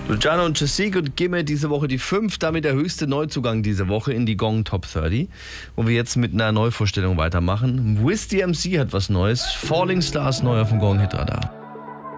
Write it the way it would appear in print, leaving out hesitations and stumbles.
Luciano und Chesik und Gimme diese Woche die 5, damit der höchste Neuzugang diese Woche in die Gong Top 30, wo wir jetzt mit einer Neuvorstellung weitermachen. Wiz DMC hat was Neues, Falling Stars neu auf dem Gong Hitradar.